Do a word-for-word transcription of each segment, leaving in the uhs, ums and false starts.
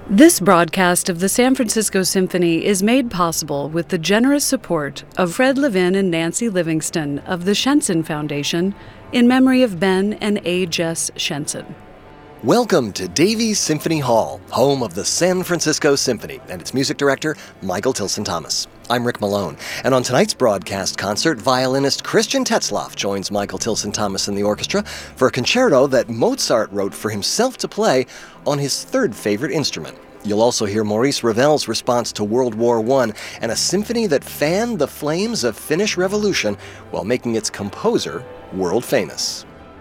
This broadcast of the San Francisco Symphony is made possible with the generous support of Fred Levin and Nancy Livingston of the Shenson Foundation in memory of Ben and A. Jess Shenson. Welcome to Davies Symphony Hall, home of the San Francisco Symphony and its music director, Michael Tilson Thomas. I'm Rick Malone, and on tonight's broadcast concert, violinist Christian Tetzlaff joins Michael Tilson Thomas and the orchestra for a concerto that Mozart wrote for himself to play on his third favorite instrument. You'll also hear Maurice Ravel's response to World War One and a symphony that fanned the flames of Finnish Revolution while making its composer world famous.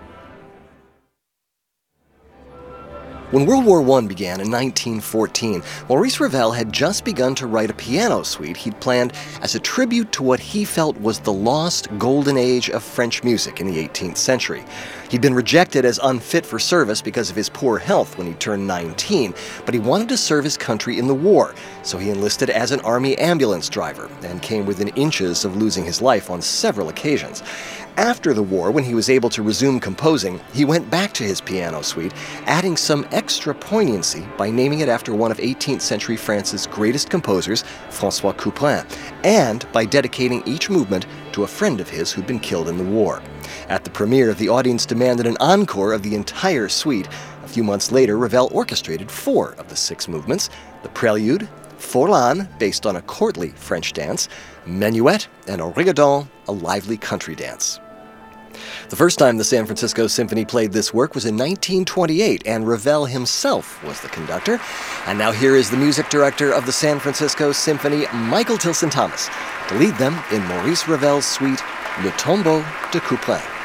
When World War One began in nineteen fourteen, Maurice Ravel had just begun to write a piano suite he'd planned as a tribute to what he felt was the lost golden age of French music in the eighteenth century. He'd been rejected as unfit for service because of his poor health when he turned nineteen, but he wanted to serve his country in the war, so he enlisted as an army ambulance driver and came within inches of losing his life on several occasions. After the war, when he was able to resume composing, he went back to his piano suite, adding some extra poignancy by naming it after one of eighteenth century France's greatest composers, François Couperin, and by dedicating each movement to a friend of his who'd been killed in the war. At the premiere, the audience demanded an encore of the entire suite. A few months later, Ravel orchestrated four of the six movements: the Prelude, Forlan, based on a courtly French dance, Menuet, and a Rigodon, a lively country dance. The first time the San Francisco Symphony played this work was in nineteen twenty-eight, and Ravel himself was the conductor. And now here is the music director of the San Francisco Symphony, Michael Tilson Thomas, to lead them in Maurice Ravel's suite, Le Tombeau de Couperin.